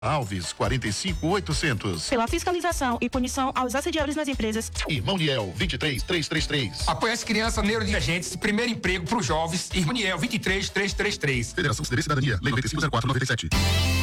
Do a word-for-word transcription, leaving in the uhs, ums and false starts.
Alves, quarenta e cinco, oitocentos. Pela fiscalização e punição aos assediadores nas empresas. Irmão Niel, vinte e três, trezentos e trinta e três. Apoio as crianças neurodivergentes, primeiro emprego para os jovens. Irmão Niel, vinte e três, trezentos e trinta e três. Federação Cidadania, Lei noventa e cinco, zero quatro, noventa e sete.